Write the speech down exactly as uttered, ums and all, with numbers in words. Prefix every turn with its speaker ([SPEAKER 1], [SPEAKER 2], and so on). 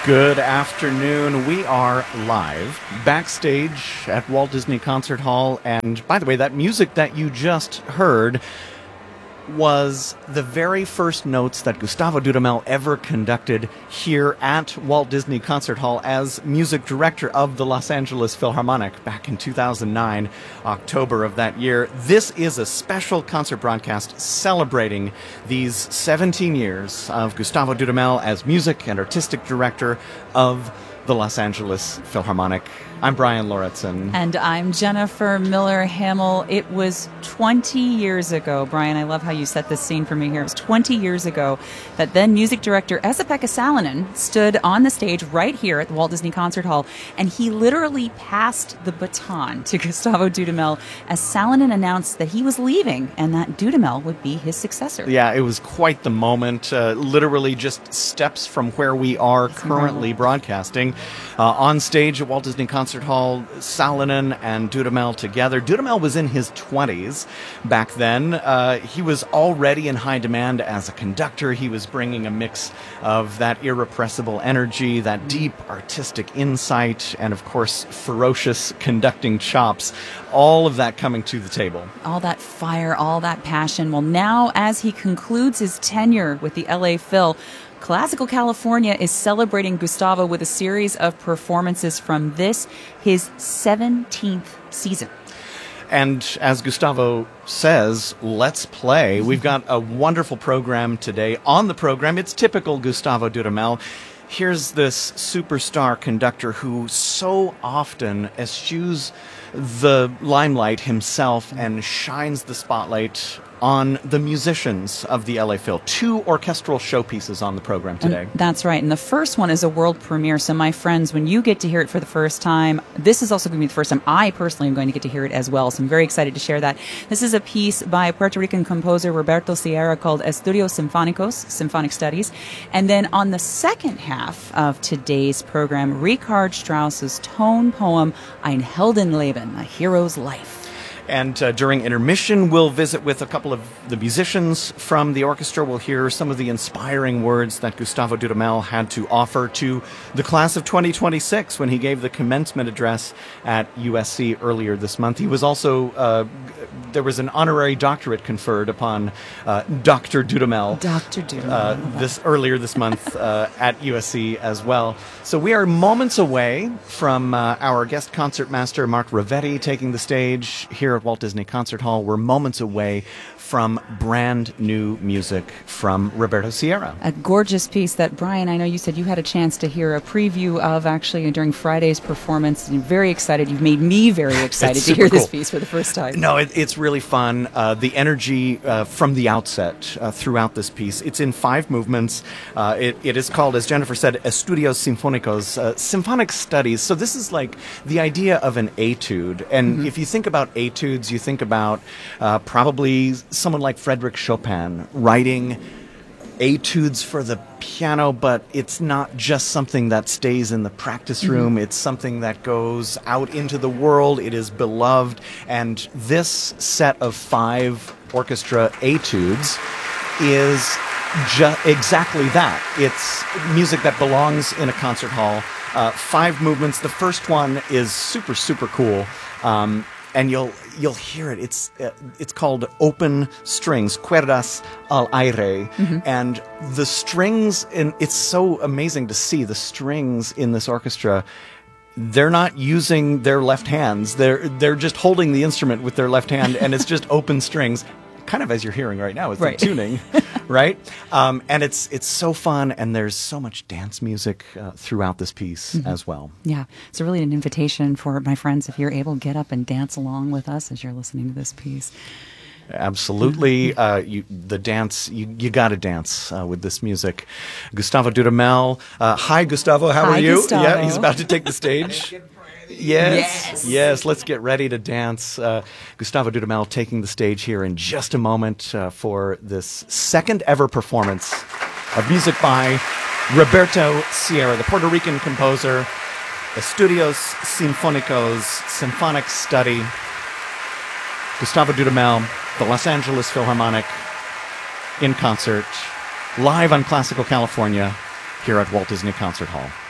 [SPEAKER 1] Good afternoon. We are live backstage at Walt Disney Concert Hall. And by the way, that music that you just heard was the very first notes that Gustavo Dudamel ever conducted here at Walt Disney Concert Hall as music director of the Los Angeles Philharmonic back in two thousand nine, October of that year. This is a special concert broadcast celebrating these seventeen years of Gustavo Dudamel as music and artistic director of the Los Angeles Philharmonic. I'm Brian Lauritsen.
[SPEAKER 2] And I'm Jennifer Miller Hamill. It was twenty years ago, Brian, I love how you set this scene for me here. It was twenty years ago that then music director Esa-Pekka Salonen stood on the stage right here at the Walt Disney Concert Hall, and he literally passed the baton to Gustavo Dudamel as Salonen announced that he was leaving and that Dudamel would be his successor.
[SPEAKER 1] Yeah, it was quite the moment, uh, literally just steps from where we are
[SPEAKER 2] That's
[SPEAKER 1] currently
[SPEAKER 2] incredible.
[SPEAKER 1] broadcasting. Uh, on stage at Walt Disney Concert Hall, Salonen and Dudamel together. Dudamel was in his twenties back then. Uh, he was already in high demand as a conductor. He was bringing a mix of that irrepressible energy, that deep artistic insight, and of course, ferocious conducting chops. All of that coming to the table.
[SPEAKER 2] All that fire, all that passion. Well, now as he concludes his tenure with the L A Phil, Classical California is celebrating Gustavo with a series of performances from this, his seventeenth season.
[SPEAKER 1] And as Gustavo says, let's play. We've got a wonderful program today. On the program, it's typical Gustavo Dudamel. Here's this superstar conductor who so often eschews the limelight himself and shines the spotlight on the musicians of the L A Phil. Two orchestral showpieces on the program today.
[SPEAKER 2] And that's right. And the first one is a world premiere. So my friends, when you get to hear it for the first time, this is also going to be the first time I personally am going to get to hear it as well. So I'm very excited to share that. This is a piece by Puerto Rican composer Roberto Sierra called Estudios Sinfónicos, Symphonic Studies. And then on the second half of today's program, Richard Strauss's tone poem Ein Heldenleben, A Hero's Life.
[SPEAKER 1] And uh, during intermission, we'll visit with a couple of the musicians from the orchestra. We'll hear some of the inspiring words that Gustavo Dudamel had to offer to the class of twenty twenty-six when he gave the commencement address at U S C earlier this month. He was also, uh, there was an honorary doctorate conferred upon uh, Doctor Dudamel.
[SPEAKER 2] Doctor Dudamel.
[SPEAKER 1] Uh, this, earlier this month uh, at U S C as well. So we are moments away from uh, our guest concertmaster, Mark Ravetti, taking the stage here at Walt Disney Concert Hall. We're moments away from brand new music from Roberto Sierra.
[SPEAKER 2] A gorgeous piece that, Brian, I know you said you had a chance to hear a preview of actually during Friday's performance. You're very excited. You've made me very excited to hear
[SPEAKER 1] cool.
[SPEAKER 2] this piece for the first time.
[SPEAKER 1] No, it, it's really fun. Uh, the energy uh, from the outset uh, throughout this piece. It's in five movements. Uh, it, it is called, as Jennifer said, Estudios Sinfónicos, uh, symphonic studies. So this is like the idea of an etude. And mm-hmm. if you think about etudes, you think about uh, probably someone like Frédéric Chopin writing etudes for the piano, but it's not just something that stays in the practice room. Mm-hmm. It's something that goes out into the world. It is beloved. And this set of five orchestra etudes is ju- exactly that. It's music that belongs in a concert hall. Uh, five movements. The first one is super, super cool. Um, And you'll you'll hear it. It's uh, it's called Open Strings, Cuerdas al Aire, mm-hmm. and the strings. And it's so amazing to see the strings in this orchestra. They're not using their left hands. They're they're just holding the instrument with their left hand, and it's just open strings. Kind of as you're hearing right now, it's
[SPEAKER 2] right.
[SPEAKER 1] the tuning, right? Um, and it's it's so fun, and there's so much dance music uh, throughout this piece mm-hmm. as well.
[SPEAKER 2] Yeah, it's really an invitation for my friends, if you're able, get up and dance along with us as you're listening to this piece.
[SPEAKER 1] Absolutely. Uh, you, the dance, you, you got to dance uh, with this music. Gustavo Dudamel. Uh, hi, Gustavo. How
[SPEAKER 2] hi,
[SPEAKER 1] are you?
[SPEAKER 2] Gustavo.
[SPEAKER 1] Yeah, he's about to take the stage. Yes,
[SPEAKER 2] yes,
[SPEAKER 1] yes. Let's get ready to dance. Uh, Gustavo Dudamel taking the stage here in just a moment uh, for this second ever performance of music by Roberto Sierra, the Puerto Rican composer, Estudios Sinfónicos, Symphonic Study. Gustavo Dudamel, the Los Angeles Philharmonic, in concert, live on Classical California, here at Walt Disney Concert Hall.